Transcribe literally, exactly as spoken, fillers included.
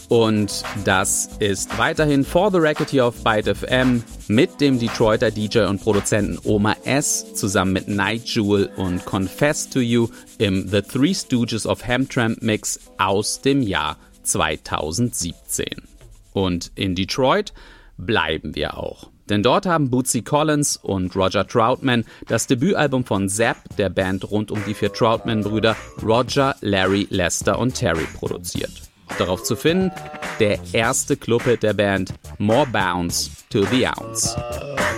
Und das ist weiterhin For the Record hier auf Byte F M mit dem Detroiter D J und Produzenten Oma S zusammen mit Night Jewel und Confess to You im The Three Stooges of Hamtramp Mix aus dem Jahr zweitausendsiebzehn. Und in Detroit bleiben wir auch. Denn dort haben Bootsy Collins und Roger Troutman das Debütalbum von Zapp, der Band rund um die vier Troutman-Brüder Roger, Larry, Lester und Terry, produziert. Darauf zu finden, der erste Clubhit der Band, More Bounce to the Ounce.